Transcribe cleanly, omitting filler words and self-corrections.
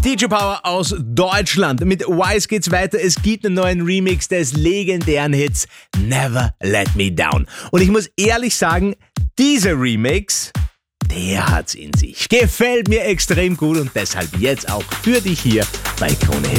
DJ Power aus Deutschland. Mit Wise geht's weiter. Es gibt einen neuen Remix des legendären Hits Never Let Me Down. Und ich muss ehrlich sagen, dieser Remix, der hat's in sich. Gefällt mir extrem gut und deshalb jetzt auch für dich hier bei Krone Hit